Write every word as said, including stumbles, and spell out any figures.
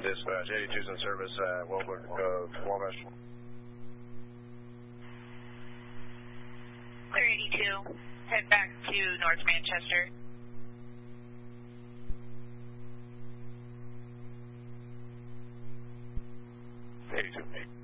Dispatch, eighty-two's in service at Wilbur, uh, Wabash. Clear eighty-two, head back to North Manchester. eighty-two.